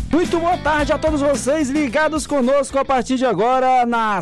Muito boa tarde a todos vocês ligados conosco a partir de agora na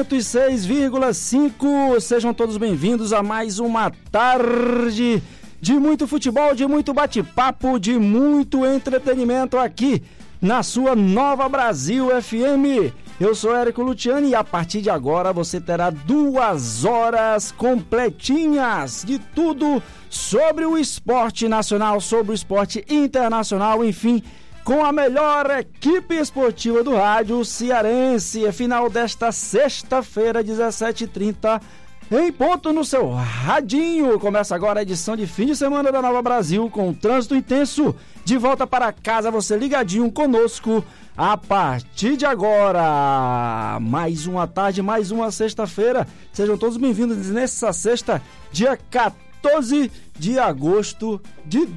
106,5. Sejam todos bem-vindos a mais uma tarde de muito futebol, de muito bate-papo, de muito entretenimento aqui na sua Nova Brasil FM. Eu sou Érico Luciani e a partir de agora você terá 2 horas completinhas de tudo sobre o esporte nacional, sobre o esporte internacional, enfim, com a melhor equipe esportiva do rádio cearense. Final desta sexta-feira, 17h30, em ponto no seu radinho. Começa agora a edição de fim de semana da Nova Brasil, com o trânsito intenso. De volta para casa, você ligadinho conosco a partir de agora. Mais uma tarde, mais uma sexta-feira. Sejam todos bem-vindos nessa sexta, dia 14 de agosto de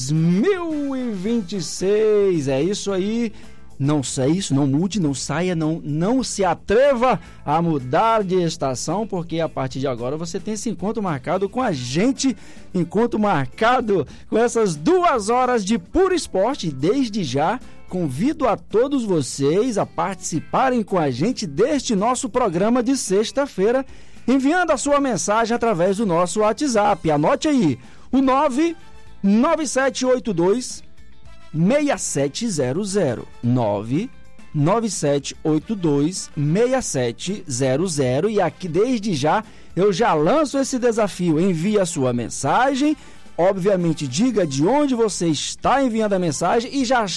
2026. É isso aí. Não sei isso, não mude, não saia, não se atreva a mudar de estação, porque a partir de agora você tem esse encontro marcado com a gente, encontro marcado com essas 2 horas de puro esporte. Desde já convido a todos vocês a participarem com a gente deste nosso programa de sexta-feira, enviando a sua mensagem através do nosso WhatsApp. Anote aí, o 99782 6700, 99782 6700. E aqui desde já eu já lanço esse desafio. Envie a sua mensagem, obviamente diga de onde você está enviando a mensagem e já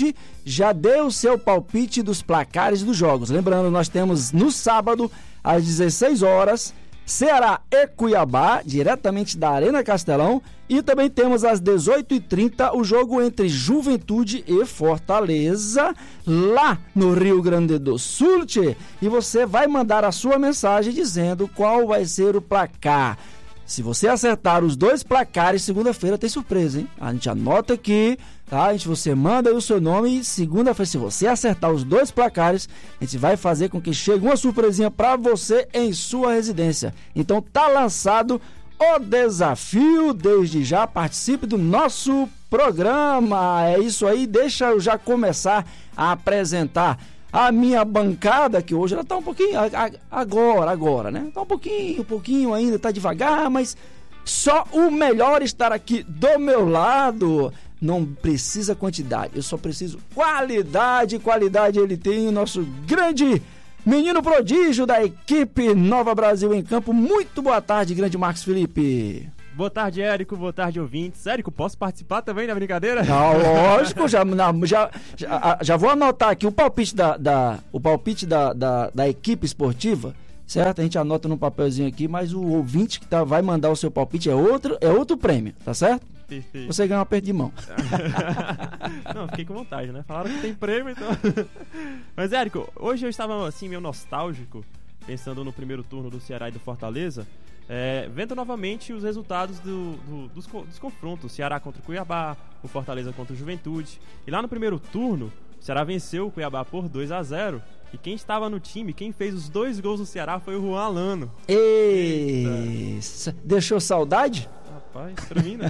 dê o seu palpite dos placares dos jogos. Lembrando, nós temos no sábado às 16 horas Ceará e Cuiabá, diretamente da Arena Castelão, e também temos às 18h30 o jogo entre Juventude e Fortaleza, lá no Rio Grande do Sul. E você vai mandar a sua mensagem dizendo qual vai ser o placar. Se você acertar os 2 placares, segunda-feira tem surpresa, hein? A gente anota aqui, tá? Você manda aí o seu nome e segunda-feira, se você acertar os 2 placares, a gente vai fazer com que chegue uma surpresinha para você em sua residência. Então tá lançado o desafio. Desde já participe do nosso programa. É isso aí, deixa eu já começar a apresentar a minha bancada, que hoje ela tá um pouquinho, agora, né? Tá um pouquinho ainda, tá devagar, mas só o melhor estar aqui do meu lado. Não precisa quantidade, eu só preciso qualidade. Qualidade ele tem, o nosso grande menino prodígio da equipe Nova Brasil em campo. Muito boa tarde, grande Marcos Felipe. Boa tarde, Érico. Boa tarde, ouvintes. Érico, posso participar também da brincadeira? Não, lógico, já vou anotar aqui o palpite da equipe esportiva, certo? A gente anota no papelzinho aqui, mas o ouvinte que vai mandar o seu palpite é outro prêmio, tá certo? Perfeito. Você ganha um aperto de mão. Não, fiquei com vontade, né? Falaram que tem prêmio, então... Mas, Érico, hoje eu estava, assim, meio nostálgico, pensando no primeiro turno do Ceará e do Fortaleza, vendo novamente os resultados dos confrontos. O Ceará contra o Cuiabá, o Fortaleza contra o Juventude. E lá no primeiro turno, o Ceará venceu o Cuiabá por 2-0. E quem estava no time, quem fez os 2 gols do Ceará foi o Juan Alano. Deixou saudade? Rapaz, pra mim não.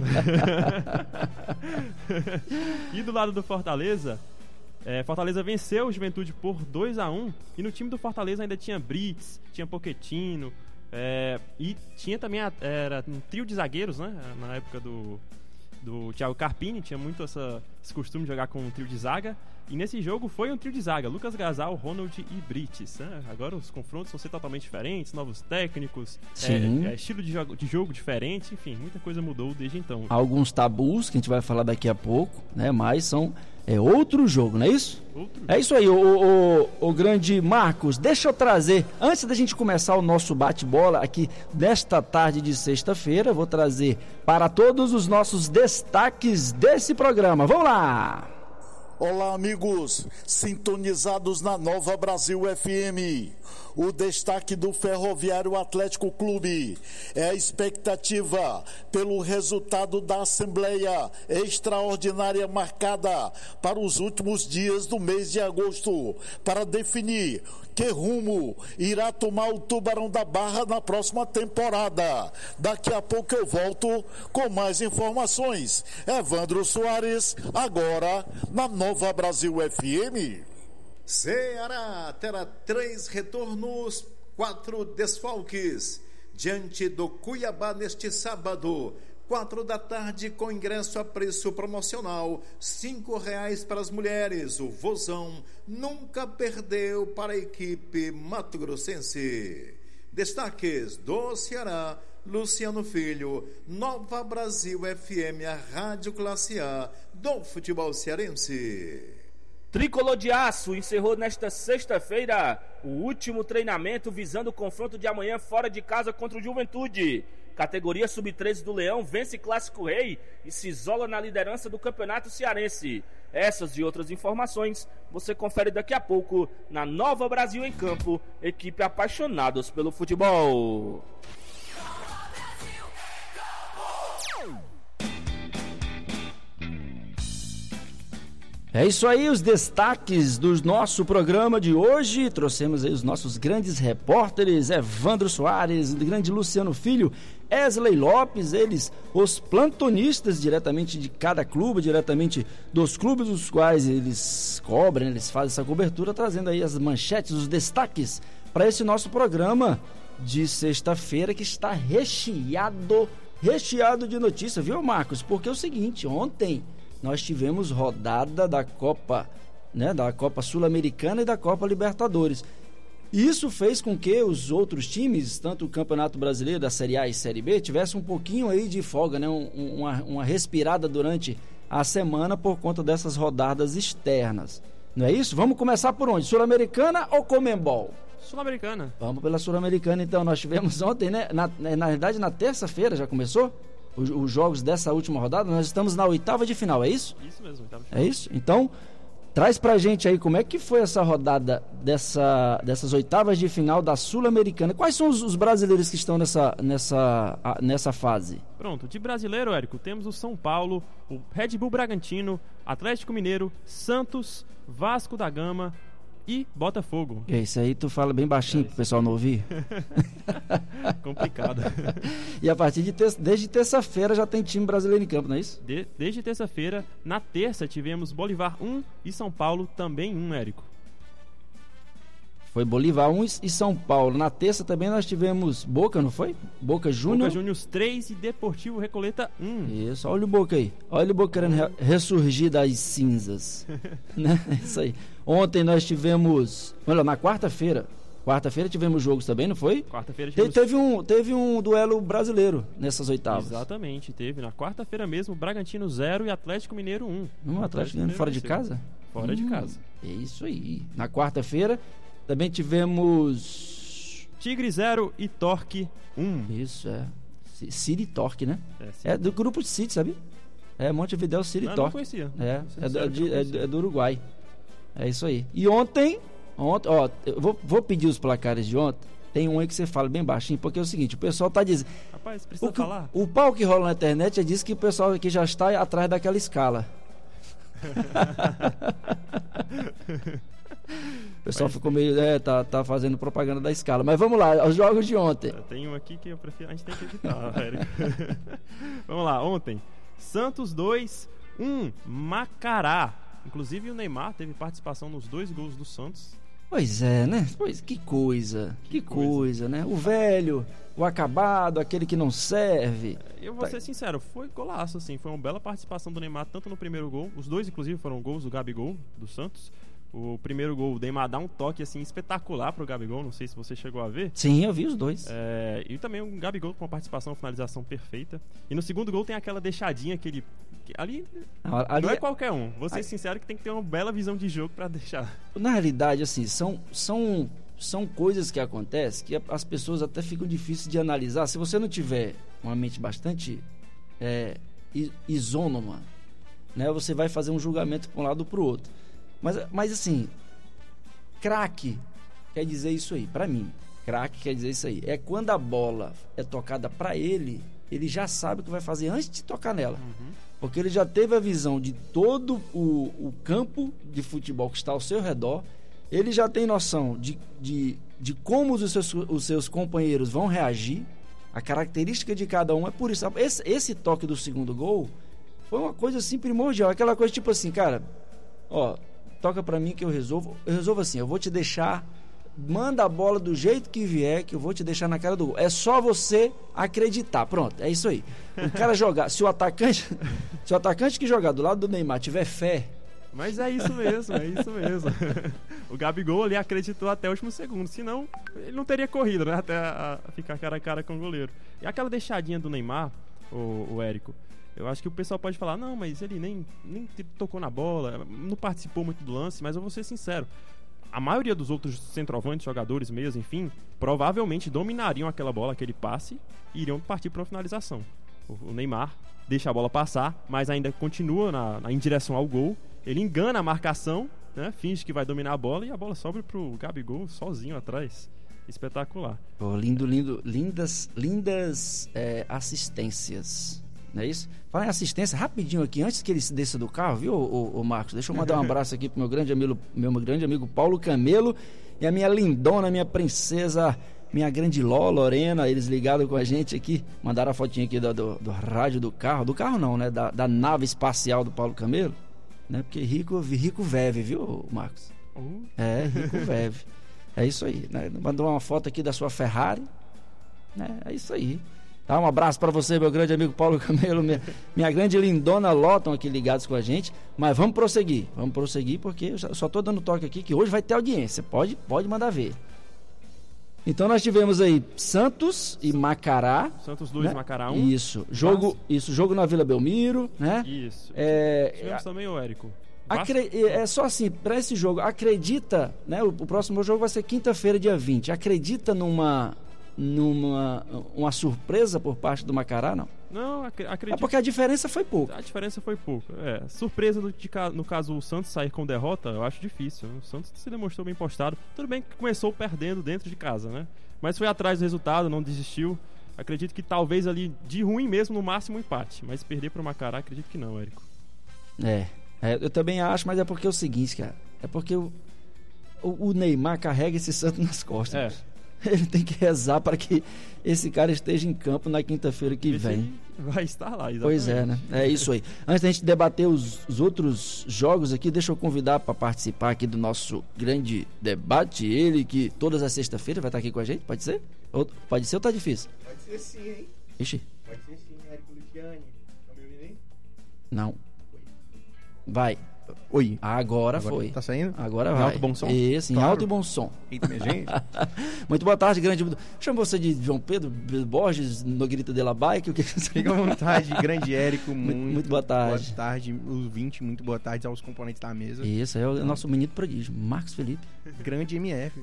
E do lado do Fortaleza, Fortaleza venceu o Juventude por 2-1. E no time do Fortaleza ainda tinha Brits, tinha Pochettino, e tinha também era um trio de zagueiros, né? Na época do Thiago Carpini, tinha muito esse costume de jogar com um trio de zaga. E nesse jogo foi um trio de zaga: Lucas Gasal, Ronald e Brites, né? Agora os confrontos vão ser totalmente diferentes, novos técnicos, estilo de jogo diferente, enfim, muita coisa mudou desde então. Alguns tabus que a gente vai falar daqui a pouco, né? Mas são outro jogo, não é isso? É isso aí, o grande Marcos. Deixa eu trazer, antes da gente começar o nosso bate-bola aqui nesta tarde de sexta-feira, vou trazer para todos os nossos destaques desse programa. Vamos lá! Olá, amigos, sintonizados na Nova Brasil FM. O destaque do Ferroviário Atlético Clube é a expectativa pelo resultado da Assembleia Extraordinária marcada para os últimos dias do mês de agosto, para definir que rumo irá tomar o Tubarão da Barra na próxima temporada. Daqui a pouco eu volto com mais informações. Evandro Soares, agora na Nova Brasil FM. Ceará terá 3 retornos, 4 desfalques. Diante do Cuiabá neste sábado, 4 da tarde, com ingresso a preço promocional, R$5 para as mulheres. O Vozão nunca perdeu para a equipe mato-grossense. Destaques do Ceará, Luciano Filho, Nova Brasil FM, a Rádio Classe A do futebol cearense. Tricolor de Aço encerrou nesta sexta-feira o último treinamento visando o confronto de amanhã fora de casa contra o Juventude. Categoria Sub-13 do Leão vence Clássico Rei e se isola na liderança do Campeonato Cearense. Essas e outras informações você confere daqui a pouco na Nova Brasil em Campo, equipe apaixonados pelo futebol. É isso aí, os destaques do nosso programa de hoje. Trouxemos aí os nossos grandes repórteres, Evandro Soares, o grande Luciano Filho, Wesley Lopes, eles, os plantonistas diretamente de cada clube, diretamente dos clubes dos quais eles cobrem, eles fazem essa cobertura, trazendo aí as manchetes, os destaques para esse nosso programa de sexta-feira, que está recheado de notícias, viu, Marcos? Porque é o seguinte, ontem nós tivemos rodada da Copa, né, da Copa Sul-Americana e da Copa Libertadores. Isso fez com que os outros times, tanto o Campeonato Brasileiro, da Série A e Série B, tivessem um pouquinho aí de folga, né, uma respirada durante a semana por conta dessas rodadas externas. Não é isso? Vamos começar por onde? Sul-Americana ou Conmebol? Sul-Americana. Vamos pela Sul-Americana, então. Nós tivemos ontem, né? Na verdade, na terça-feira já começou os jogos dessa última rodada. Nós estamos na 8ª de final, é isso? Isso mesmo, 8ª de final. É isso? Então, traz pra gente aí como é que foi essa rodada dessas 8ª de final da Sul-Americana. Quais são os brasileiros que estão nessa fase? Pronto, de brasileiro, Érico, temos o São Paulo, o Red Bull Bragantino, Atlético Mineiro, Santos, Vasco da Gama e Botafogo. Isso aí tu fala bem baixinho pro pessoal não ouvir. Complicado. E a partir desde terça-feira já tem time brasileiro em campo, não é isso? Desde terça-feira, na terça tivemos Bolívar 1 e São Paulo também 1, Érico. Foi Bolívar 1 e São Paulo. Na terça também nós tivemos Boca, não foi? Boca Júnior. Boca Juniors 3 e Deportivo Recoleta 1. Isso, olha o Boca aí. Olha o Boca querendo ressurgir das cinzas. Né? Isso aí. Ontem nós tivemos... Olha, na quarta-feira tivemos jogos também, não foi? Quarta-feira teve um duelo brasileiro nessas 8ª. Exatamente, teve. Na quarta-feira mesmo, Bragantino 0 e Atlético Mineiro 1. Atlético Mineiro fora de casa? Fora de casa. É isso aí. Na quarta-feira também tivemos... Tigre 0 e Torque 1. Isso, é. City Torque, né? City. É do grupo de City, sabia? É Montevidéu City Torque. Não conhecia. É do Uruguai. É isso aí. E ontem, ó, eu vou pedir os placares de ontem. Tem um aí que você fala bem baixinho, porque é o seguinte, o pessoal tá dizendo... Rapaz, precisa falar. O pau que rola na internet já diz que o pessoal aqui já está atrás daquela escala. O pessoal ficou meio... tá fazendo propaganda da escala. Mas vamos lá, os jogos de ontem. Tem um aqui que eu prefiro... A gente tem que evitar, velho. Vamos lá, ontem. Santos 2, 1, Macará. Inclusive o Neymar teve participação nos 2 gols do Santos. Pois é, né? Que coisa, né? O velho, o acabado, aquele que não serve. Eu vou ser sincero, foi golaço, assim. Foi uma bela participação do Neymar, tanto no primeiro gol. Os 2, inclusive, foram gols do Gabigol, do Santos. O primeiro gol, o Neymar dá um toque assim espetacular pro Gabigol, não sei se você chegou a ver. Sim, eu vi os 2. E também o Gabigol com uma participação, finalização perfeita. E no segundo gol tem aquela deixadinha que ele... Ali não é qualquer um. Vou ser sincero que tem que ter uma bela visão de jogo pra deixar. Na realidade, assim, são coisas que acontecem que as pessoas até ficam difíceis de analisar. Se você não tiver uma mente bastante isônoma, né, você vai fazer um julgamento para um lado ou para o outro. Mas assim, craque quer dizer isso aí, pra mim. Craque quer dizer isso aí. É quando a bola é tocada pra ele, ele já sabe o que vai fazer antes de tocar nela. Porque ele já teve a visão de todo o campo de futebol que está ao seu redor. Ele já tem noção de como os seus companheiros vão reagir. A característica de cada um é por isso. Esse toque do segundo gol foi uma coisa assim primordial. Aquela coisa tipo assim, cara... ó, toca pra mim que eu resolvo. Eu resolvo assim, eu vou te deixar, manda a bola do jeito que vier, que eu vou te deixar na cara do gol. É só você acreditar. Pronto, é isso aí. O cara jogar, se o atacante que jogar do lado do Neymar tiver fé. Mas é isso mesmo, é isso mesmo. O Gabigol ali acreditou até o último segundo, senão ele não teria corrido, né? Até ficar cara a cara com o goleiro. E aquela deixadinha do Neymar, o Érico, eu acho que o pessoal pode falar, não, mas ele nem tocou na bola, não participou muito do lance, mas eu vou ser sincero. A maioria dos outros centroavantes, jogadores mesmo, enfim, provavelmente dominariam aquela bola, aquele passe, e iriam partir para uma finalização. O Neymar deixa a bola passar, mas ainda continua em direção ao gol. Ele engana a marcação, né? Finge que vai dominar a bola e a bola sobe pro Gabigol sozinho atrás. Espetacular. Oh, lindo. Lindas assistências. Não é isso? Fala em assistência, rapidinho aqui, antes que ele se desça do carro, viu, o Marcos? Deixa eu mandar um abraço aqui pro meu grande amigo Paulo Camelo e a minha lindona, minha princesa, minha grande Lorena, eles ligados com a gente aqui, mandaram a fotinha aqui do rádio do carro não, né? Da nave espacial do Paulo Camelo. Né? Porque rico vive, viu, Marcos? É, rico vive. É isso aí, né? Mandou uma foto aqui da sua Ferrari, né? É isso aí. Tá, um abraço para você, meu grande amigo Paulo Camelo, minha grande lindona Loton aqui ligados com a gente. Mas vamos prosseguir porque eu só tô dando toque aqui que hoje vai ter audiência. Pode mandar ver. Então nós tivemos aí Santos e Macará. Santos 2, né? Macará 1. Isso, jogo na Vila Belmiro, né? Isso. Tivemos também o Érico. É só assim, para esse jogo, acredita, né? O próximo jogo vai ser quinta-feira, dia 20. Acredita numa surpresa por parte do Macará, não? Não, acredito. É porque a diferença foi pouca. A diferença foi pouca. Surpresa no caso o Santos sair com derrota, eu acho difícil. O Santos se demonstrou bem postado. Tudo bem que começou perdendo dentro de casa, né? Mas foi atrás do resultado, não desistiu. Acredito que talvez ali de ruim mesmo, no máximo empate. Mas perder pro Macará, acredito que não, Érico. Eu também acho, mas é porque é o seguinte, cara. É porque o Neymar carrega esse Santos nas costas. Ele tem que rezar para que esse cara esteja em campo na quinta-feira que vem. Vai estar lá, exatamente. Pois é, né? É isso aí. Antes da gente debater os outros jogos aqui, deixa eu convidar para participar aqui do nosso grande debate. Ele que todas as sextas-feiras vai estar aqui com a gente, pode ser? Pode ser ou tá difícil? Pode ser sim, hein? Ixi. Pode ser sim, Érico Luciani. Tá me ouvindo aí? Não. Vai. Oi. Agora foi. Tá saindo? Agora vai. Em alto e bom som? Isso, em Claro. alto e bom som. Eita, minha gente. Muito boa tarde, grande. Chama você de João Pedro Borges, no Grito de la Bike. O que Fica à vontade, grande Érico. Muito boa tarde. Boa tarde, os 20, muito boa tarde aos componentes da mesa. Isso, é o nosso menino prodígio, Marcos Felipe. Grande MF.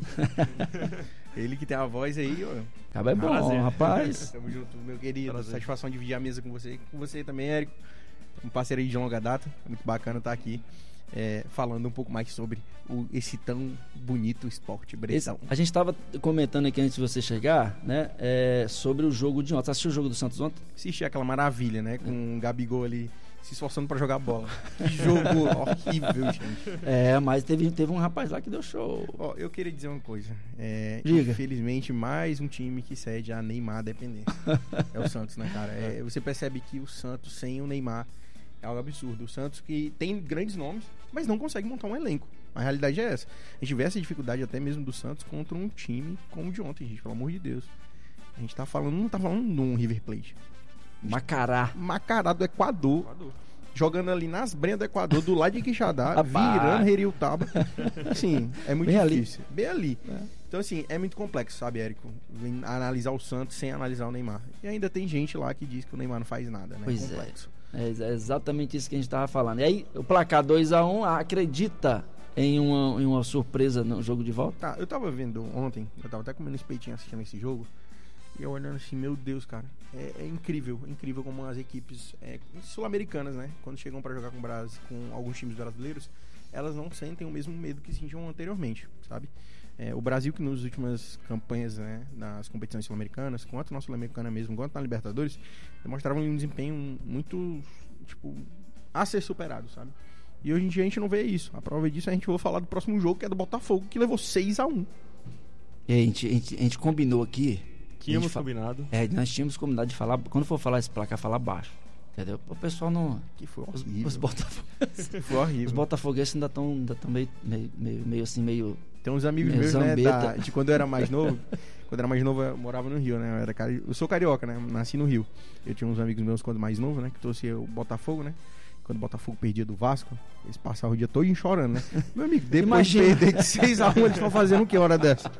Ele que tem a voz aí, ó. Acaba é bom, Prazer. rapaz. Tamo junto, meu querido. Prazer. Satisfação de dividir a mesa com você. E com você também, Érico. Um parceiro aí de longa data. É muito bacana estar aqui falando um pouco mais sobre esse tão bonito esporte bretão. A gente estava comentando aqui antes de você chegar, né? Sobre o jogo de ontem. Você assistiu o jogo do Santos ontem? Assisti aquela maravilha, né? Com o Gabigol ali se esforçando pra jogar bola. Que jogo horrível, gente. Mas teve um rapaz lá que deu show. Ó, eu queria dizer uma coisa. Diga. Infelizmente, mais um time que cede a Neymar dependência. É o Santos, né, cara? Você percebe que o Santos sem o Neymar é algo absurdo. O Santos que tem grandes nomes, mas não consegue montar um elenco. A realidade é essa. A gente vê essa dificuldade até mesmo do Santos contra um time como o de ontem, gente. Pelo amor de Deus. A gente não tá falando de um River Plate. Macará do Equador. Jogando ali nas brenhas do Equador, do lado de Quixadá, virando Heriutaba. Assim, é muito difícil. Bem ali. Então, assim, é muito complexo, sabe, Érico? Analisar o Santos sem analisar o Neymar. E ainda tem gente lá que diz que o Neymar não faz nada, né? Pois complexo. É exatamente isso que a gente estava falando. E aí, o placar 2-1, acredita em uma surpresa no jogo de volta? Tá, eu tava vendo ontem, eu tava até comendo espetinho assistindo esse jogo, e eu olhando assim, meu Deus, cara, é incrível como as equipes sul-americanas, né, quando chegam pra jogar com alguns times brasileiros, elas não sentem o mesmo medo que sentiam anteriormente, sabe? O Brasil, que nas últimas campanhas, né, nas competições sul-americanas, quanto na Sul-Americana mesmo, quanto na Libertadores, demonstravam um desempenho muito, a ser superado, sabe? E hoje em dia a gente não vê isso. A prova disso a gente vai falar do próximo jogo, que é do Botafogo, que levou 6-1. E a gente combinou aqui. Tínhamos combinado. Nós tínhamos combinado de falar, quando for falar esse placar, falar baixo. Entendeu? O pessoal não... Que foi Os horrível. Foi Os horrível. botafoguenses ainda estão meio assim, meio... Tem uns amigos Meio meus, né, zambeta. de quando eu era mais novo. Quando eu era mais novo, eu morava no Rio, né? Eu sou carioca, né? Nasci no Rio. Eu tinha uns amigos meus quando mais novo, né? Que torcia o Botafogo, né? Quando o Botafogo perdia do Vasco, eles passavam o dia todo chorando, né? Meu amigo, depois de Imagina. perder de 6-1, eles estão fazendo o que hora dessa?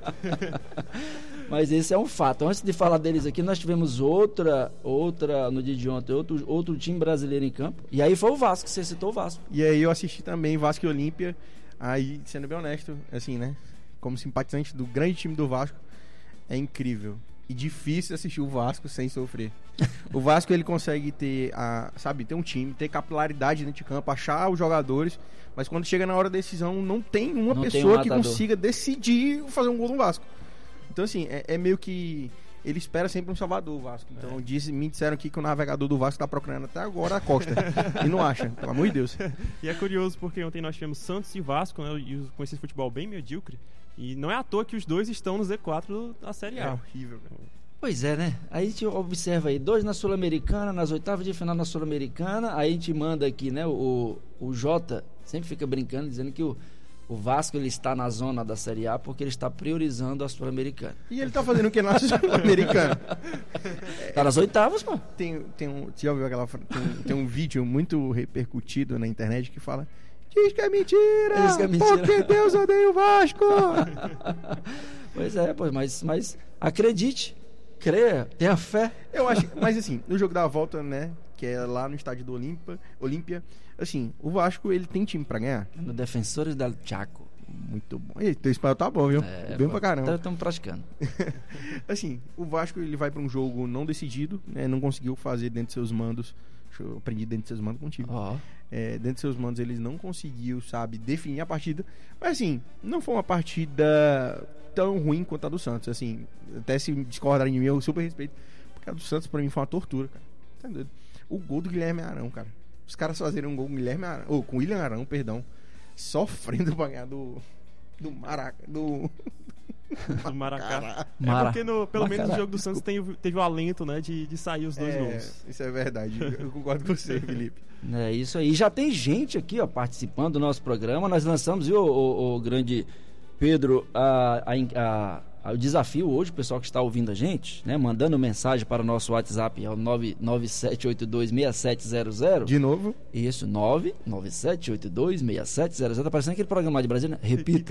Mas esse é um fato. Antes de falar deles aqui, nós tivemos outra no dia de ontem, outro time brasileiro em campo. E aí foi o Vasco, você citou o Vasco. E aí eu assisti também Vasco e Olímpia. Aí, sendo bem honesto, assim, né? Como simpatizante do grande time do Vasco, é incrível e difícil assistir o Vasco sem sofrer. O Vasco, ele consegue ter ter um time, ter capilaridade dentro de campo, achar os jogadores, mas quando chega na hora da decisão, não tem uma Não tem pessoa um que matador. consiga decidir fazer um gol no Vasco. Então, assim, é meio que ele espera sempre um salvador, o Vasco. Então, me disseram aqui que o navegador do Vasco tá procurando até agora a Costa e não acha, pelo amor de Deus. E é curioso porque ontem nós tivemos Santos e Vasco, né, com esse futebol bem medíocre. E não é à toa que os dois estão no Z4 da Série É A. horrível, cara. Pois é, né? Aí a gente observa aí, 2 na Sul-Americana, nas oitavas de final na Sul-Americana. Aí a gente manda aqui, né? O Jota sempre fica brincando, dizendo que o Vasco ele está na zona da Série A porque ele está priorizando a Sul-Americana. E ele tá fazendo o que na Sul-Americana? Tá nas oitavas, pô. Você já ouviu tem um vídeo muito repercutido na internet que fala: diz que é mentira! Diz que é mentira. Porque Deus odeia o Vasco! Pois é, pô, mas acredite, creia, tenha fé. Eu acho, mas assim, no jogo da volta, né, que é lá no estádio do Olímpia, assim, o Vasco, ele tem time pra ganhar. No Defensores del Chaco. Muito bom. E teu espanhol tá bom, viu? Bem pra caramba. Estamos praticando. Assim, o Vasco, ele vai pra um jogo não decidido, né, não conseguiu fazer dentro de seus mandos. Eu aprendi dentro de seus mandos contigo. Ó. Dentro de seus mandos, eles não conseguiu, sabe, definir a partida. Mas assim, não foi uma partida tão ruim quanto a do Santos. Assim, até se discordarem de mim, eu super respeito. Porque a do Santos, pra mim, foi uma tortura, cara. Tá doido? O gol do Guilherme Arão, cara. Os caras fazerem um gol com o William Arão, perdão, sofrendo pra ganhar do Maraca. Do Maracá. Mara. É porque pelo menos Macará. no jogo do Santos teve o alento, né, de sair os dois gols. Isso é verdade. Eu concordo com você, Felipe. É isso aí. Já tem gente aqui, ó, participando do nosso programa. Nós lançamos, viu, o grande Pedro, o desafio hoje, o pessoal que está ouvindo a gente, né, mandando mensagem para o nosso WhatsApp, é o 997826700. De novo. Isso, 997826700. Tá parecendo aquele programa lá de Brasília, né? Repita.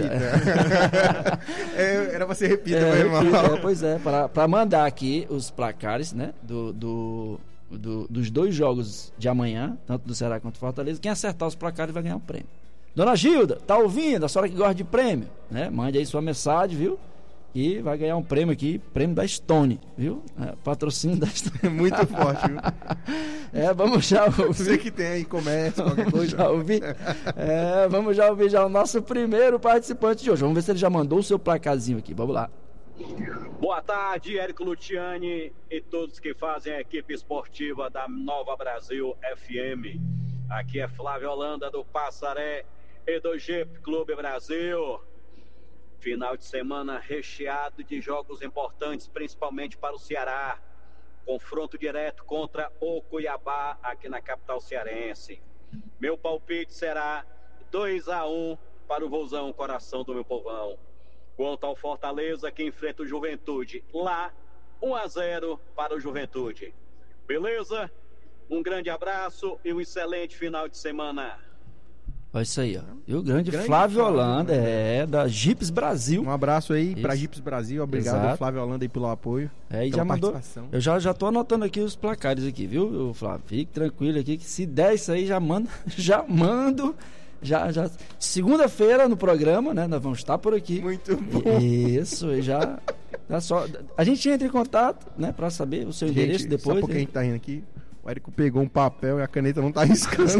Era pra ser repita, É, meu irmão. repita, pois é, para mandar aqui os placares, né, dos 2 jogos de amanhã, tanto do Ceará quanto do Fortaleza. Quem acertar os placares vai ganhar um prêmio. Dona Gilda, tá ouvindo? A senhora que gosta de prêmio, né? Mande aí sua mensagem, viu? E vai ganhar um prêmio aqui, prêmio da Stone, viu? Patrocínio da Stone. Muito forte, viu? Vamos já ouvir. Você que tem aí comércio, qualquer Vamos coisa. já ouvir. Vamos já ouvir já o nosso primeiro participante de hoje. Vamos ver se ele já mandou o seu placazinho aqui. Vamos lá. Boa tarde, Érico Luciani e todos que fazem a equipe esportiva da Nova Brasil FM. Aqui é Flávio Holanda do Passaré e do Jeep Clube Brasil. Final de semana recheado de jogos importantes, principalmente para o Ceará. Confronto direto contra o Cuiabá aqui na capital cearense. Meu palpite será 2-1 para o Vozão, coração do meu povão. Quanto ao Fortaleza, que enfrenta o Juventude, lá 1-0 para o Juventude. Beleza? Um grande abraço e um excelente final de semana. Olha isso aí, ó. E o grande Grande Flávio Flávio, Holanda, da Jeeps Brasil. Um abraço aí pra Isso. Jeeps Brasil. Obrigado, Exato. Flávio Holanda, aí pelo apoio. E pela já mandou. participação. Eu já tô anotando aqui os placares aqui, viu, Flávio? Fique tranquilo aqui que se der isso aí, já mando. Já. Segunda-feira no programa, né? Nós vamos estar por aqui. Muito bom. Isso, e já. Só, a gente entra em contato, né? Pra saber o seu endereço Gente, depois. sabe por que a gente tá rindo aqui? O Érico pegou um papel e a caneta não tá riscando.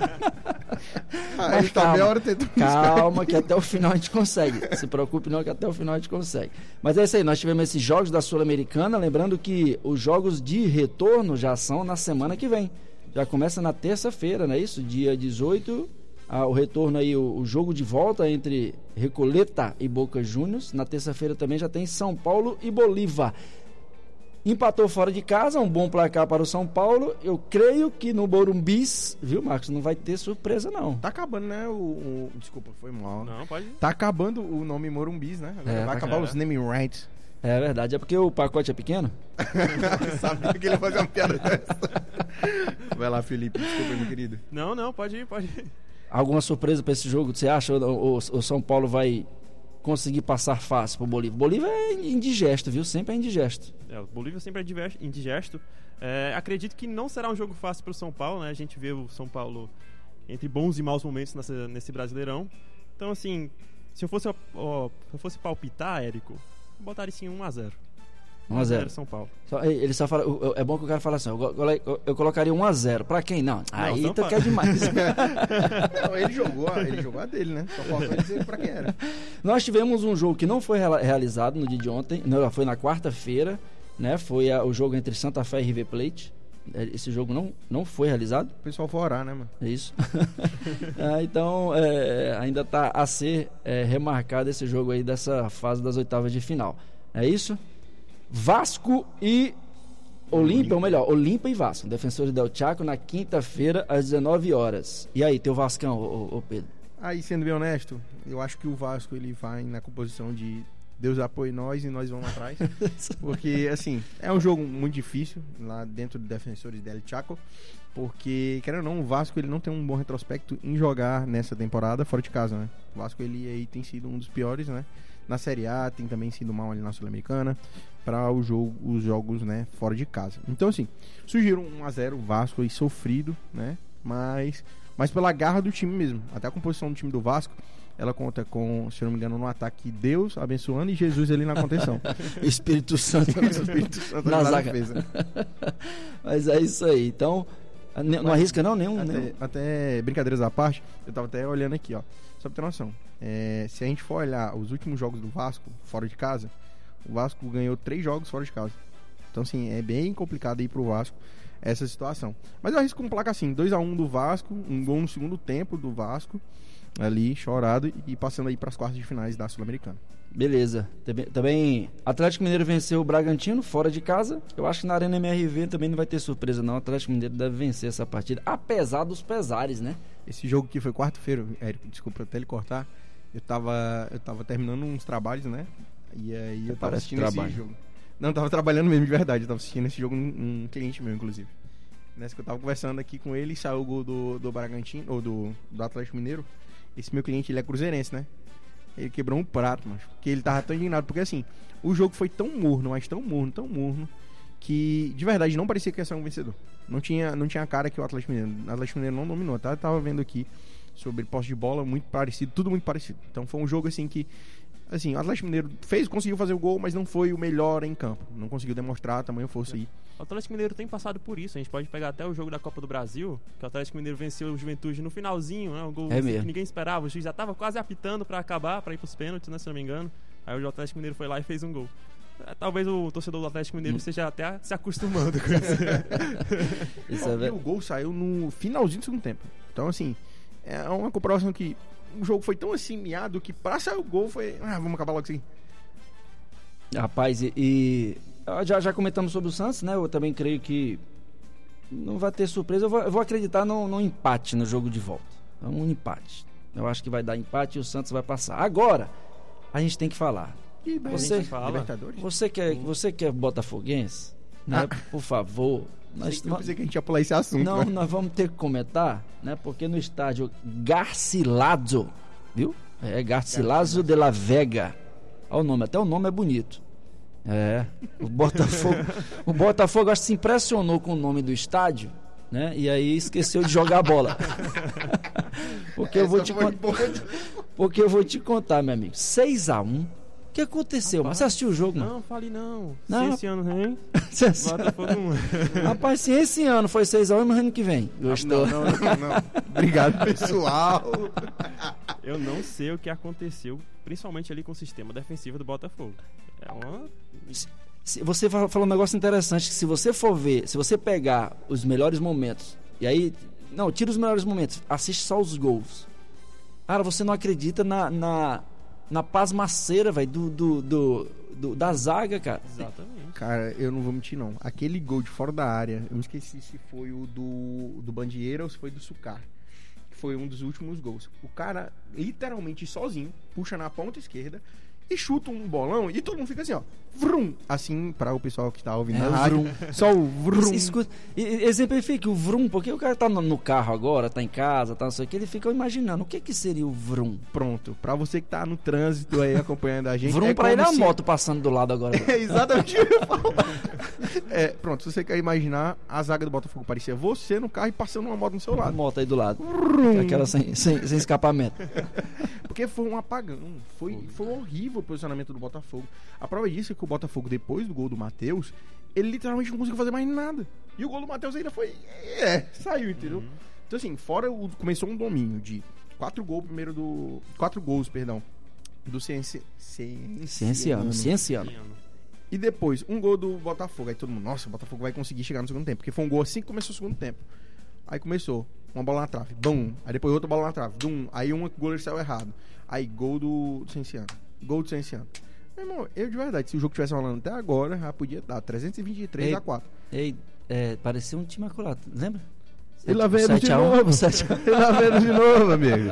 Ele tá meia hora tentando riscar. Calma, que até o final a gente consegue. Se preocupe não, que até o final a gente consegue. Mas é isso aí, nós tivemos esses jogos da Sul-Americana, lembrando que os jogos de retorno já são na semana que vem. Já começa na terça-feira, não é isso? Dia 18, o retorno aí, o jogo de volta entre Recoleta e Boca Juniors. Na terça-feira também já tem São Paulo e Bolívar. Empatou fora de casa, um bom placar para o São Paulo. Eu creio que no Morumbis, viu, Marcos, não vai ter surpresa, não. Tá acabando, né? Desculpa, foi mal. Não, pode ir. Tá acabando o nome Morumbis, né? Agora vai acabar os naming rights. É verdade, é porque o pacote é pequeno? Sabia que ele ia fazer uma piada dessa. Vai lá, Felipe, desculpa, meu querido. Não, pode ir. Alguma surpresa para esse jogo? Você acha o São Paulo vai conseguir passar fácil pro Bolívar? Bolívar é indigesto, viu? Sempre é indigesto. O Bolívar sempre é indigesto. Acredito que não será um jogo fácil pro São Paulo, né? A gente vê o São Paulo entre bons e maus momentos nesse Brasileirão. Então, assim, se eu fosse palpitar, Érico, eu botaria sim 1-0. 1-0 São Paulo. Ele só fala, é bom que o cara fala assim, eu colocaria 1-0. Pra quem? Não, aí tu quer demais. Não, ele jogou a dele, né? Só faltou dizer pra quem era. Nós tivemos um jogo que não foi realizado no dia de ontem, não, foi na quarta-feira, né? Foi o jogo entre Santa Fé e River Plate. Esse jogo não foi realizado. O pessoal foi orar, né, mano? É isso. Então, ainda tá a ser remarcado esse jogo aí dessa fase das oitavas de final. É isso? Vasco e Olímpia, ou melhor, Olímpia e Vasco, Defensores del Chaco, na quinta-feira, às 19 horas. E aí, teu Vascão, ô Pedro? Aí, sendo bem honesto, eu acho que o Vasco ele vai na composição de Deus apoie nós e nós vamos atrás. Porque, assim, é um jogo muito difícil lá dentro do Defensores del Chaco. Porque, querendo ou não, o Vasco ele não tem um bom retrospecto em jogar nessa temporada fora de casa, né? O Vasco ele aí tem sido um dos piores, né? Na Série A, tem também sido mal ali na Sul-Americana para os jogos, né, fora de casa. Então, assim, surgiram 1-0 Vasco aí sofrido, né? Mas pela garra do time mesmo. Até a composição do time do Vasco, ela conta com, se eu não me engano, no ataque Deus abençoando e Jesus ali na contenção. Espírito Santo na zaga. Defesa. Mas é isso aí. Então, não arrisca não? Nenhum. Até brincadeiras à parte, eu tava até olhando aqui, ó. Só pra ter noção. Se a gente for olhar os últimos jogos do Vasco fora de casa, o Vasco ganhou 3 jogos fora de casa. Então, assim, é bem complicado aí pro Vasco essa situação. Mas eu arrisco um placar assim, 2-1 do Vasco, um gol no segundo tempo do Vasco, ali, chorado, e passando aí pras quartas de finais da Sul-Americana. Beleza. Também, Atlético Mineiro venceu o Bragantino fora de casa. Eu acho que na Arena MRV também não vai ter surpresa, não. O Atlético Mineiro deve vencer essa partida, apesar dos pesares, né? Esse jogo aqui foi quarta-feira, Érico, desculpa até ele cortar. Eu tava terminando uns trabalhos, né? E aí eu tava assistindo esse jogo. Não, eu tava trabalhando mesmo de verdade. Eu tava assistindo esse jogo um cliente meu, inclusive. Nessa que eu tava conversando aqui com ele, saiu o gol do Bragantino, ou do Atlético Mineiro. Esse meu cliente, ele é cruzeirense, né? Ele quebrou um prato, mas porque ele tava tão indignado. Porque assim, o jogo foi tão morno, mas tão morno, que de verdade não parecia que ia ser um vencedor. Não tinha a cara que o Atlético Mineiro não dominou, tá? Eu tava vendo aqui sobre posse de bola, muito parecido, tudo muito parecido. Então foi um jogo assim que, assim, o Atlético Mineiro conseguiu fazer o gol, mas não foi o melhor em campo. Não conseguiu demonstrar tamanho força aí. O Atlético Mineiro tem passado por isso. A gente pode pegar até o jogo da Copa do Brasil, que o Atlético Mineiro venceu o Juventude no finalzinho, né? Um gol que ninguém esperava. O juiz já tava quase apitando pra acabar, pra ir pros pênaltis, né? Se não me engano. Aí o Atlético Mineiro foi lá e fez um gol. Talvez o torcedor do Atlético Mineiro esteja até se acostumando com isso. E o gol saiu no finalzinho do segundo tempo. Então, assim, é uma comprovação que o jogo foi tão assim miado que pra sair o gol foi... vamos acabar logo assim. Rapaz, e já comentamos sobre o Santos, né? Eu também creio que não vai ter surpresa. Eu vou acreditar no empate no jogo de volta. Um empate. Eu acho que vai dar empate e o Santos vai passar. Agora, a gente tem que falar. Você que é botafoguense, né? Por favor. Eu pensei que a gente ia pular esse assunto. Não, nós vamos ter que comentar, né? Porque no estádio Garcilaso, viu? Garcilaso de la Vega. Olha o nome, até o nome é bonito. O Botafogo acho que se impressionou com o nome do estádio, né? E aí esqueceu de jogar a bola. Porque eu vou te contar, meu amigo. 6-1. O que aconteceu? Mas você assistiu o jogo, mano? Não, fale não. Se esse ano vem, Botafogo não. Rapaz, se esse ano foi 6-1, mas ano que vem. Gostou? Não. Obrigado, pessoal. Eu não sei o que aconteceu, principalmente ali com o sistema defensivo do Botafogo. Você falou um negócio interessante, que se você for ver, se você pegar os melhores momentos, e aí, não, tira os melhores momentos, assiste só os gols. Cara, você não acredita na pasmaceira, velho, da zaga, cara. Exatamente. Cara, eu não vou mentir, não. Aquele gol de fora da área, eu me esqueci se foi o do Bandieira ou se foi do Sucar. Foi um dos últimos gols. O cara, literalmente sozinho, puxa na ponta esquerda e chuta um bolão e todo mundo fica assim, ó. Vrum! Assim, para o pessoal que tá ouvindo na rádio, só o vrum. Exemplifique o vrum, porque o cara tá no carro agora, tá em casa, tá não sei o que, ele fica imaginando o que seria o vrum. Pronto, pra você que tá no trânsito aí acompanhando a gente. Vrum pra ele é a moto passando do lado agora. É exatamente o que eu ia falar. Pronto, se você quer imaginar, a zaga do Botafogo parecia você no carro e passando uma moto no seu lado. Uma moto aí do lado. Aquela sem escapamento. Porque foi um apagão. Foi horrível o posicionamento do Botafogo. A prova disso é que o Botafogo, depois do gol do Matheus, ele literalmente não conseguiu fazer mais nada. E o gol do Matheus ainda foi... saiu, entendeu? Então assim, começou um domínio de 4 gols do Cienciano. E depois, um gol do Botafogo. Aí todo mundo, nossa, o Botafogo vai conseguir chegar no segundo tempo. Porque foi um gol assim que começou o segundo tempo. Aí começou, uma bola na trave, bum. Aí depois outra bola na trave, bum. Aí um goleiro saiu errado. Aí gol do Cienciano. Gol do Cienciano. Meu irmão, eu de verdade, se o jogo tivesse rolando até agora, já podia dar 323-4. Parecia um time acolado, lembra? E lá vem de novo. E lá vem de novo, amigo.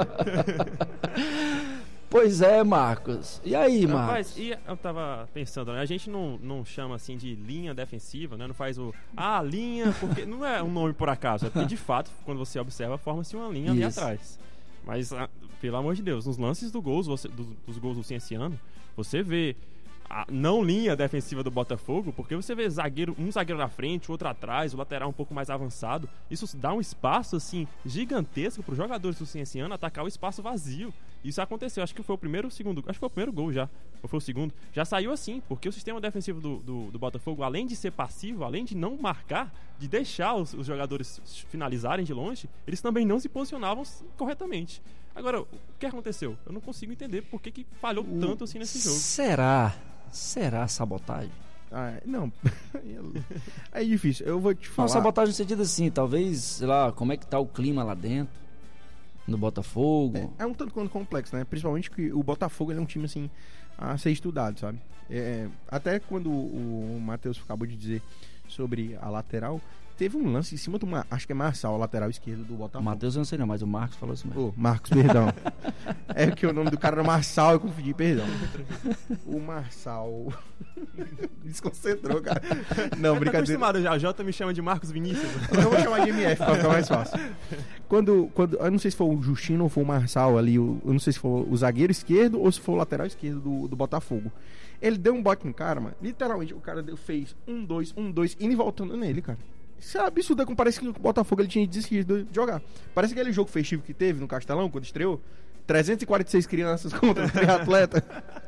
Pois é, Marcos. E aí, Marcos? Rapaz, eu tava pensando, né? A gente não chama assim de linha defensiva, né? Não faz linha, porque não é um nome por acaso. É porque, de fato, quando você observa, forma-se uma linha ali atrás. Mas, pelo amor de Deus, nos lances dos gols do Cienciano, você vê a não linha defensiva do Botafogo, porque você vê um zagueiro na frente, o outro atrás, o lateral um pouco mais avançado. Isso dá um espaço assim gigantesco para os jogadores do Cienciano atacar o espaço vazio. Isso aconteceu, acho que foi o primeiro ou segundo, acho que foi o primeiro gol já, ou foi o segundo. Já saiu assim, porque o sistema defensivo do Botafogo, além de ser passivo, além de não marcar, de deixar os jogadores finalizarem de longe, eles também não se posicionavam corretamente. Agora, o que aconteceu? Eu não consigo entender por que falhou tanto assim nesse jogo. Será sabotagem? Não. É difícil, eu vou te falar. Não, sabotagem no sentido assim, talvez, sei lá, como é que tá o clima lá dentro, no Botafogo. É um tanto quanto complexo, né? Principalmente que o Botafogo ele é um time, assim, a ser estudado, sabe? Até quando o Matheus acabou de dizer sobre a lateral, teve um lance em cima do acho que é Marçal, o lateral esquerdo do Botafogo. O Matheus eu não sei não, mas o Marcos falou isso mesmo. Marcos, perdão. É que o nome do cara era Marçal, eu confundi, perdão. O Marçal desconcentrou, cara. Não, brincadeira. Tá acostumado já, o Jota me chama de Marcos Vinícius. Eu vou chamar de MF pra ficar mais fácil. Quando eu não sei se foi o Justino ou foi o Marçal ali, eu não sei se foi o zagueiro esquerdo ou se foi o lateral esquerdo do Botafogo. Ele deu um bote no cara, mano. Literalmente, o cara fez 1-2, indo e voltando nele, cara. Isso é absurdo, parece que o Botafogo ele tinha desistido de jogar. Parece aquele jogo festivo que teve no Castelão, quando estreou. 346 crianças contra 3 atletas.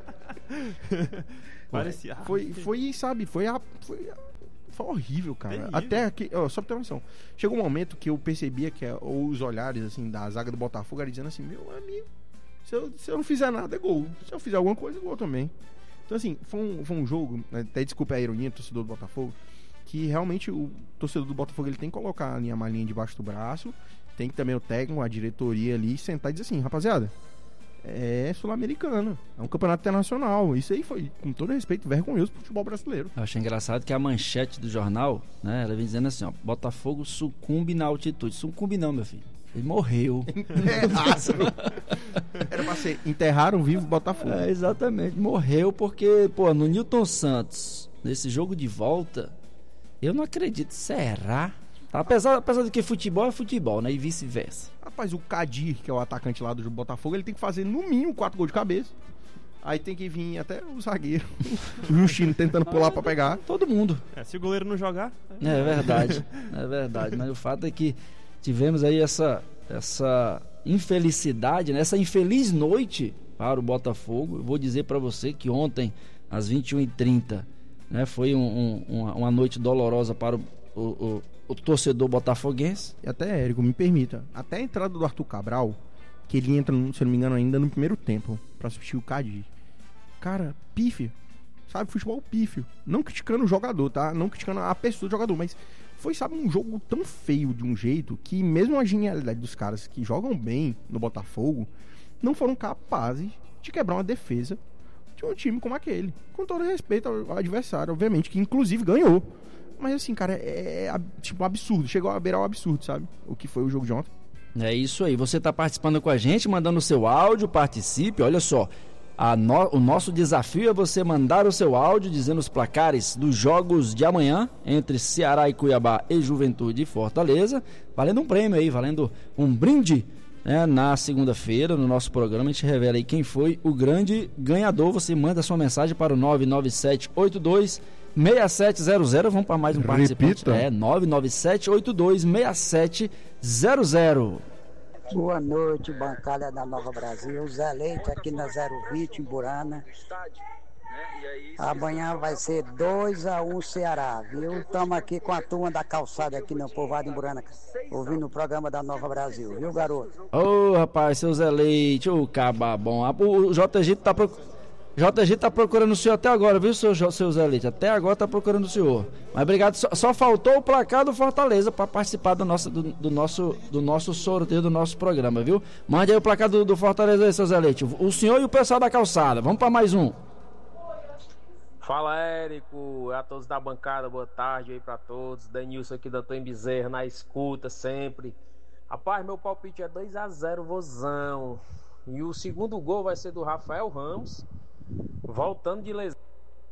Parecia. Foi horrível, cara. Terrível. Até aqui, só pra ter uma noção. Chegou um momento que eu percebia que os olhares assim, da zaga do Botafogo eram dizendo assim, meu amigo, se eu não fizer nada, é gol. Se eu fizer alguma coisa, é gol também. Então assim, foi um jogo, né, até desculpa a ironia do torcedor do Botafogo, que realmente o torcedor do Botafogo ele tem que colocar a malinha debaixo do braço, tem que também o técnico, a diretoria ali, sentar e dizer assim, rapaziada, é sul-americana, é um campeonato internacional, isso aí foi, com todo respeito, vergonhoso pro futebol brasileiro. Eu achei engraçado que a manchete do jornal, né, ela vem dizendo assim, ó, Botafogo sucumbe na altitude. Sucumbe não, meu filho. Ele morreu. Era pra ser enterraram vivo Botafogo. Exatamente, morreu porque, no Newton Santos, nesse jogo de volta, eu não acredito, será? Apesar de que futebol é futebol, né? E vice-versa. Rapaz, o Kadir, que é o atacante lá do Botafogo, ele tem que fazer no mínimo 4 gols de cabeça. Aí tem que vir até o zagueiro, o Justino tentando pular pra pegar. Todo mundo. Se o goleiro não jogar... É verdade, Mas o fato é que tivemos aí essa infelicidade, né? Essa infeliz noite para o Botafogo. Eu vou dizer pra você que ontem, às 21h30, né, foi uma noite dolorosa para o torcedor botafoguense. E até, Érico, me permita, até a entrada do Arthur Cabral, que ele entra, se eu não me engano, ainda no primeiro tempo, pra substituir o Kadir. Cara, pífio. Sabe, futebol pífio. Não criticando o jogador, tá? Não criticando a pessoa do jogador, mas foi, sabe, um jogo tão feio de um jeito que mesmo a genialidade dos caras que jogam bem no Botafogo não foram capazes de quebrar uma defesa de um time como aquele. Com todo respeito ao adversário, obviamente, que inclusive ganhou. Mas assim, cara, tipo um absurdo. Chegou a beirar o absurdo, sabe? O que foi o jogo de ontem. É isso aí. Você tá participando com a gente, mandando o seu áudio, participe. Olha só, o nosso desafio é você mandar o seu áudio dizendo os placares dos jogos de amanhã entre Ceará e Cuiabá e Juventude e Fortaleza. Valendo um prêmio aí, valendo um brinde, né, na segunda-feira, no nosso programa, a gente revela aí quem foi o grande ganhador. Você manda sua mensagem para o 997826700. Vamos para mais um participante. 997826700. Boa noite, bancada da Nova Brasil. Zé Leite aqui na 020 em Burana. Amanhã vai ser 2-1 Ceará, viu? Estamos aqui com a turma da calçada aqui no povoado em Burana, ouvindo o programa da Nova Brasil, viu, garoto? Ô, rapaz, seu Zé Leite, ô, caba bom. O JG tá procurando o senhor até agora, viu, seu Zé Leite? Até agora tá procurando o senhor. Mas obrigado, só faltou o placar do Fortaleza para participar do nosso sorteio, do nosso programa, viu? Mande aí o placar do Fortaleza aí, seu Zé Leite. O senhor e o pessoal da calçada. Vamos para mais um. Fala, Érico, a todos da bancada, boa tarde aí pra todos. Denilson aqui da Antônio Bezerra, na escuta sempre. Rapaz, meu palpite é 2-0 Vozão. E o segundo gol vai ser do Rafael Ramos, voltando de lesão.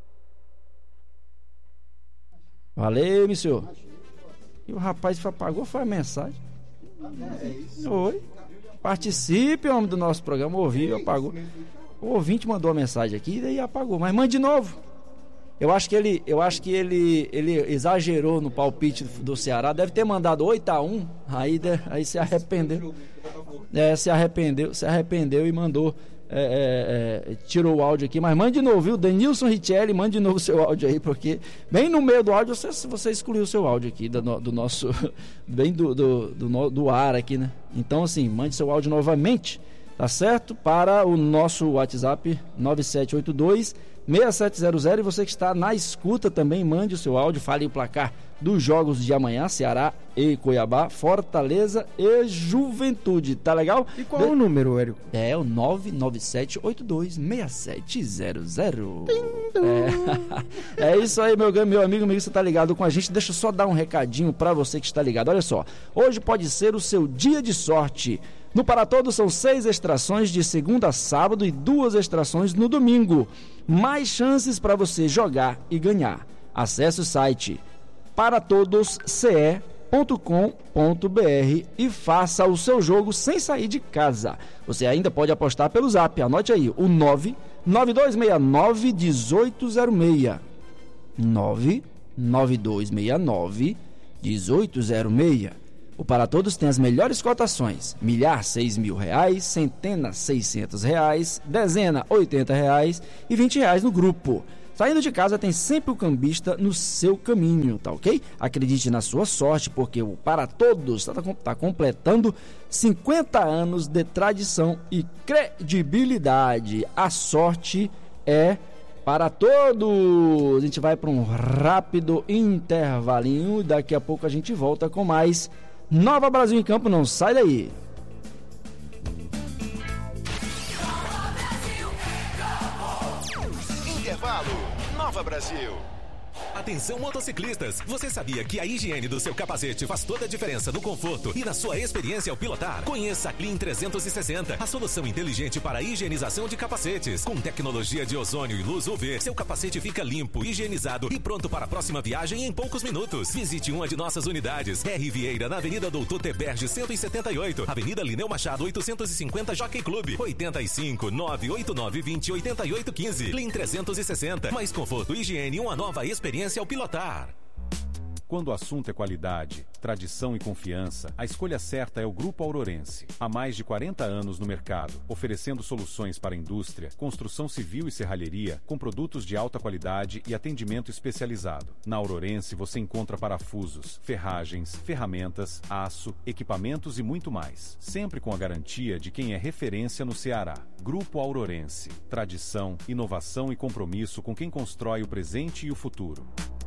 Valeu, meu senhor. E o rapaz apagou, foi a mensagem. Oi. Participe, homem, do nosso programa. Ouviu, apagou. O ouvinte mandou a mensagem aqui e daí apagou. Mas mande de novo. Eu acho que ele exagerou no palpite do Ceará. Deve ter mandado 8-1. Aí se arrependeu. Se arrependeu e mandou. Tirou o áudio aqui. Mas mande de novo, viu? Denilson Richelli, mande de novo o seu áudio aí, porque bem no meio do áudio você excluiu o seu áudio aqui do nosso. Bem do ar aqui, né? Então, assim, mande seu áudio novamente. Tá certo? Para o nosso WhatsApp 9782-6700. E você que está na escuta também, mande o seu áudio, fale o placar dos jogos de amanhã, Ceará e Cuiabá, Fortaleza e Juventude. Tá legal? E qual é o número, Érico? É o 99782-6700. É isso aí, meu amigo, você tá ligado com a gente. Deixa eu só dar um recadinho para você que está ligado. Olha só, hoje pode ser o seu dia de sorte. No Para Todos são 6 extrações de segunda a sábado e 2 extrações no domingo. Mais chances para você jogar e ganhar. Acesse o site paratodosce.com.br e faça o seu jogo sem sair de casa. Você ainda pode apostar pelo Zap. Anote aí, o 99269-1806. 99269-1806. O Para Todos tem as melhores cotações: milhar R$6.000, centena R$600, dezena R$80 e R$20 no grupo. Saindo de casa tem sempre o cambista no seu caminho, tá ok? Acredite na sua sorte, porque o Para Todos está completando 50 anos de tradição e credibilidade. A sorte é para todos. A gente vai para um rápido intervalinho e daqui a pouco a gente volta com mais Nova Brasil em Campo. Não sai daí. Intervalo. Nova Brasil. Atenção, motociclistas! Você sabia que a higiene do seu capacete faz toda a diferença no conforto e na sua experiência ao pilotar? Conheça a Clean 360, a solução inteligente para a higienização de capacetes. Com tecnologia de ozônio e luz UV, seu capacete fica limpo, higienizado e pronto para a próxima viagem em poucos minutos. Visite uma de nossas unidades. R. Vieira, na Avenida Doutor Teberge 178, Avenida Lineu Machado 850, Jockey Club, 85 98920 8815. Clean 360, mais conforto, higiene e uma nova experiência ao pilotar. Quando o assunto é qualidade, tradição e confiança, a escolha certa é o Grupo Aurorense. Há mais de 40 anos no mercado, oferecendo soluções para a indústria, construção civil e serralheria, com produtos de alta qualidade e atendimento especializado. Na Aurorense você encontra parafusos, ferragens, ferramentas, aço, equipamentos e muito mais. Sempre com a garantia de quem é referência no Ceará. Grupo Aurorense. Tradição, inovação e compromisso com quem constrói o presente e o futuro.